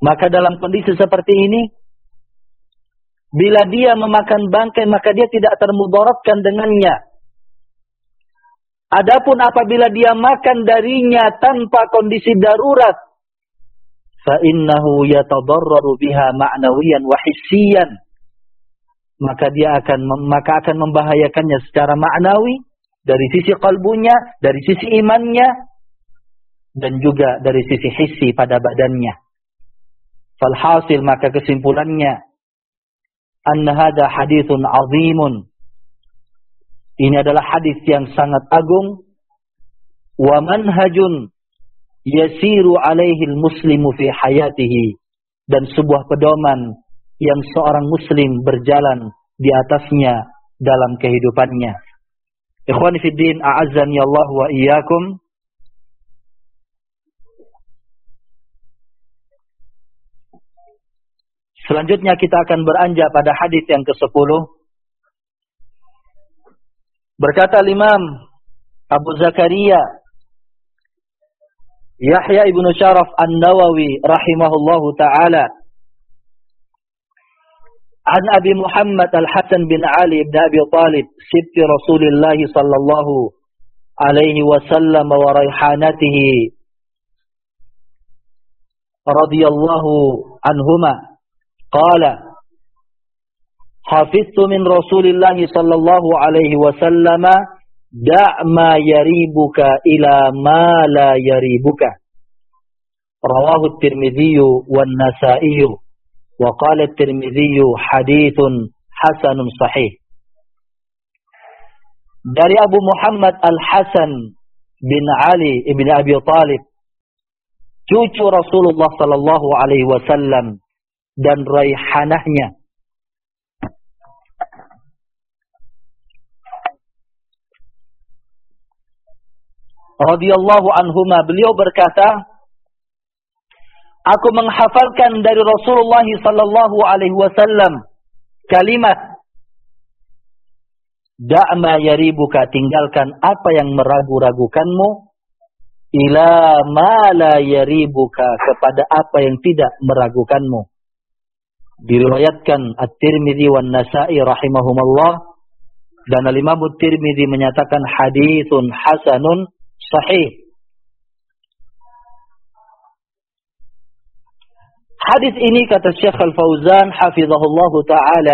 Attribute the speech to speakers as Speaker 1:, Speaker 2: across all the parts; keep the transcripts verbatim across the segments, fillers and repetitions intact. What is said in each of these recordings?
Speaker 1: Maka dalam kondisi seperti ini, bila dia memakan bangkai, maka dia tidak termudaratkan dengannya. Adapun apabila dia makan darinya tanpa kondisi darurat, fa innahu yatadarraru biha ma'nawiyan wa hissiyan, maka dia akan maka akan membahayakannya secara maknawi, dari sisi kalbunya, dari sisi imannya, dan juga dari sisi hissi pada badannya. Falhasil, maka kesimpulannya, anna hadha hadithun azimun, ini adalah hadis yang sangat agung, wa manhajun yasiru alaihi al-muslimu fi hayatihi, dan sebuah pedoman yang seorang muslim berjalan di atasnya dalam kehidupannya. Ikhwani fid din, a'azzani Allah wa iyyakum. Selanjutnya kita akan beranjak pada hadis yang kesepuluh. Berkata Imam Abu Zakaria Yahya ibnu Syaraf An-Nawawi rahimahullahu ta'ala, an Abi Muhammad Al-Hasan bin Ali ibn Abi Talib sibti Rasulullah sallallahu alaihi wasallam wa raihanatihi radhiyallahu anhuma qala hafiztu min Rasulillah sallallahu alaihi wasallam da' ma yaribuka ila ma la yaribuka, rawahu at-Tirmidzi wan Nasa'i wa qala at-Tirmidzi haditsun hasanun sahih. Dari Abu Muhammad Al-Hasan bin Ali ibn Abi Talib, cucu Rasulullah sallallahu alaihi wasallam dan raihanahnya, radhiyallahu anhuma, beliau berkata, aku menghafalkan dari Rasulullah sallallahu alaihi wasallam kalimat, da' ma yaribuka, tinggalkan apa yang meragu-ragukanmu, ila ma la yaribuka, kepada apa yang tidak meragukanmu. Diriwayatkan At-Tirmidzi wan Nasa'i rahimahumullah, dan Al-Imam At-Tirmidzi menyatakan haditsun hasanun sahih. Hadis ini, kata Syekh Al-Fauzan hafizahullahu ta'ala,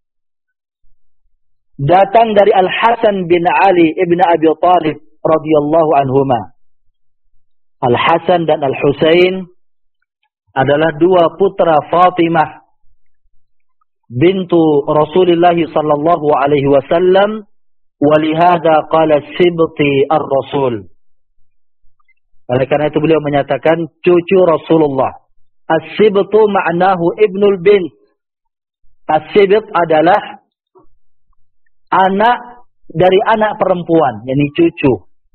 Speaker 1: datang dari Al-Hasan bin Ali ibn Abi Talib radhiyallahu anhuma. Al-Hasan dan Al-Husain adalah dua putra Fatimah bintu Rasulullah sallallahu alaihi wasallam, walihada qala sibti ar-Rasul. Oleh karena itu beliau menyatakan cucu Rasulullah. As-sibtu ma'nahu ibnul bint. As-sibt adalah anak dari anak perempuan, yakni cucu.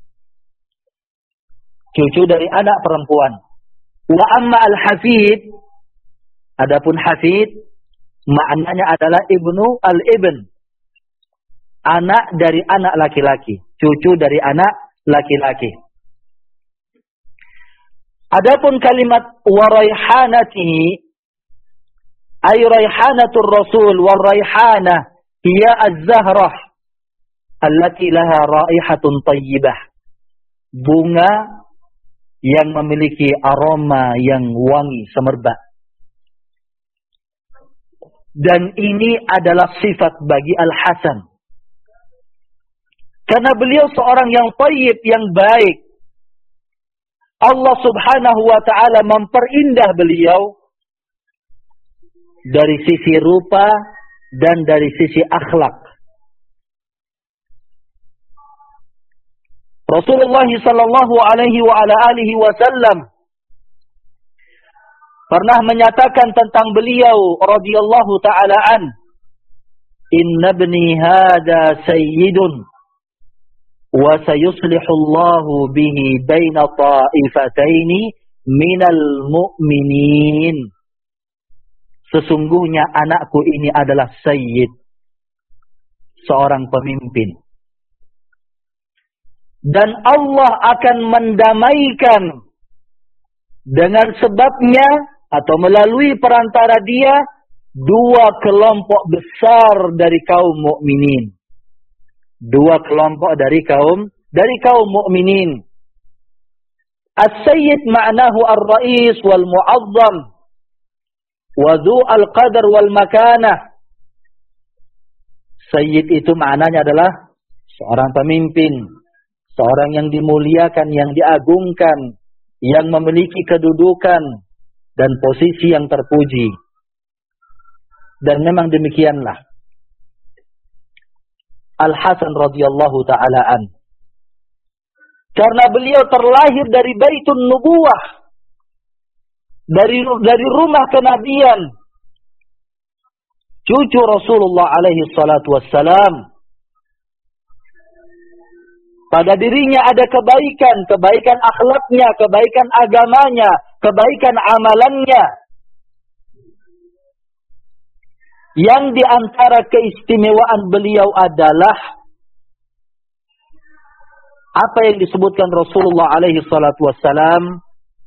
Speaker 1: Cucu dari anak perempuan. Wa amma al-hafid, adapun hafid maknanya adalah ibnu al-ibn, anak dari anak laki-laki, cucu dari anak laki-laki. Adapun kalimat wa raihanatihi, ay raihanatur Rasul, wa raihana hiya az-zahrah allati laha raihatun tayyibah, bunga yang memiliki aroma yang wangi semerbak. Dan ini adalah sifat bagi Al-Hasan, karena beliau seorang yang tayyib, yang baik. Allah subhanahu wa ta'ala memperindah beliau dari sisi rupa dan dari sisi akhlak. Rasulullah sallallahu alaihi wa ala alihi wasallam pernah menyatakan tentang beliau radhiyallahu ta'ala an, inna ibni hada sayyidun wa sayuslihu Allahu bihi baina ta'ifataini minal mu'minin. Sesungguhnya anakku ini adalah sayyid, seorang pemimpin, dan Allah akan mendamaikan dengan sebabnya atau melalui perantara dia dua kelompok besar dari kaum mukminin. Dua kelompok dari kaum dari kaum mukminin. As-sayyid ma'nahu ar-rais wal mu'azzam wa dhu al-qadar wal makanah. Sayyid itu maknanya adalah seorang pemimpin, seorang yang dimuliakan, yang diagungkan, yang memiliki kedudukan dan posisi yang terpuji. Dan memang demikianlah Al-Hasan radhiyallahu ta'ala an. Karena beliau terlahir dari Baitun Nubuwah, dari dari rumah kenabian, cucu Rasulullah alaihi salatu wassalam. Pada dirinya ada kebaikan, kebaikan akhlaknya, kebaikan agamanya, kebaikan amalannya. Yang diantara keistimewaan beliau adalah apa yang disebutkan Rasulullah alaihi salatu wassalam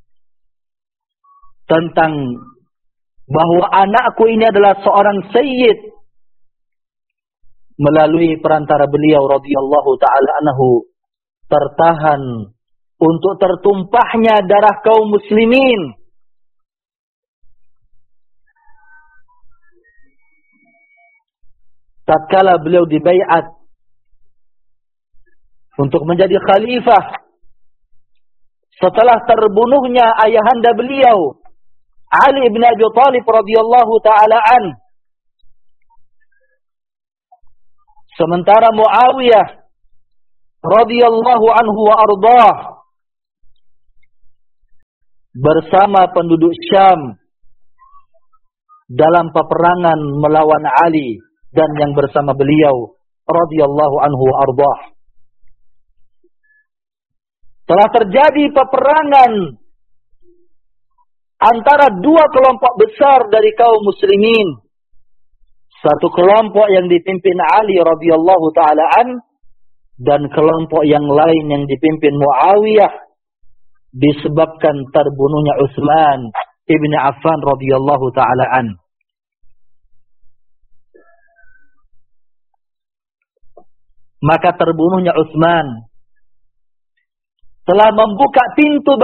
Speaker 1: tentang bahwa anakku ini adalah seorang sayyid. Melalui perantara beliau radhiyallahu ta'ala anhu tertahan untuk tertumpahnya darah kaum muslimin. Tatkala beliau dibaiat untuk menjadi khalifah setelah terbunuhnya ayahanda beliau Ali bin Abi Thalib radhiyallahu ta'ala an. Sementara Muawiyah radhiyallahu anhu wa ardhah bersama penduduk Syam dalam peperangan melawan Ali dan yang bersama beliau radhiyallahu anhu wa ardhah. Telah terjadi peperangan antara dua kelompok besar dari kaum muslimin. Satu kelompok yang dipimpin Ali radhiyallahu ta'ala an, dan kelompok yang lain yang dipimpin Muawiyah, disebabkan terbunuhnya Utsman ibn Affan radhiyallahu ta'ala an. Maka terbunuhnya Utsman telah membuka pintu